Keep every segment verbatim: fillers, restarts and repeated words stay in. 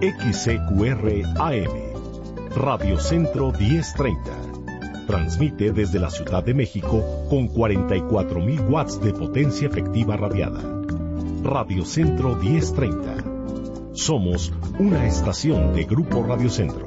X C Q R A M, Radio Centro diez treinta. Transmite desde la Ciudad de México con cuarenta y cuatro mil watts de potencia efectiva radiada. Radio Centro diez treinta. Somos una estación de Grupo Radio Centro.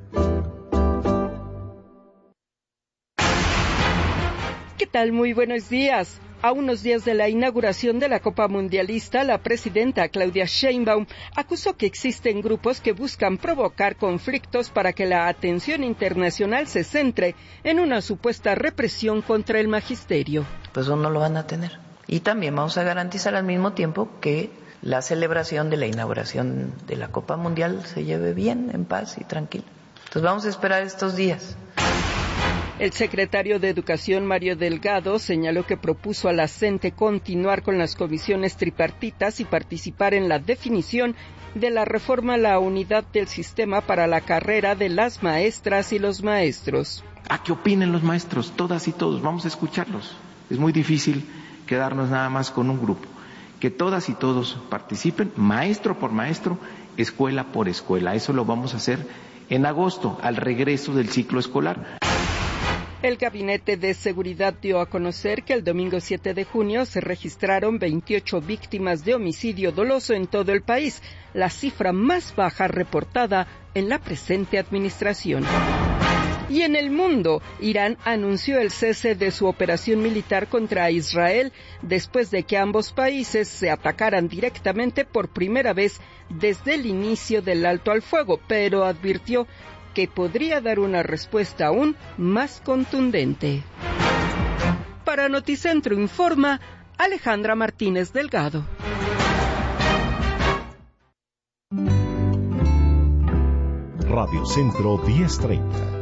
¿Qué tal? Muy buenos días. A unos días de la inauguración de la Copa Mundialista, la presidenta Claudia Sheinbaum acusó que existen grupos que buscan provocar conflictos para que la atención internacional se centre en una supuesta represión contra el magisterio. Pues eso no lo van a tener. Y también vamos a garantizar al mismo tiempo que la celebración de la inauguración de la Copa Mundial se lleve bien, en paz y tranquilo. Entonces vamos a esperar estos días. El secretario de Educación, Mario Delgado, señaló que propuso a la CENTE continuar con las comisiones tripartitas y participar en la definición de la reforma a la unidad del sistema para la carrera de las maestras y los maestros. ¿A qué opinen los maestros? Todas y todos, vamos a escucharlos. Es muy difícil quedarnos nada más con un grupo. Que todas y todos participen, maestro por maestro, escuela por escuela. Eso lo vamos a hacer en agosto, al regreso del ciclo escolar. El Gabinete de Seguridad dio a conocer que el domingo siete de junio se registraron veintiocho víctimas de homicidio doloso en todo el país, la cifra más baja reportada en la presente administración. Y en el mundo, Irán anunció el cese de su operación militar contra Israel después de que ambos países se atacaran directamente por primera vez desde el inicio del alto al fuego, pero advirtió que podría dar una respuesta aún más contundente. Para Noticentro informa Alejandra Martínez Delgado. Radio Centro diez treinta.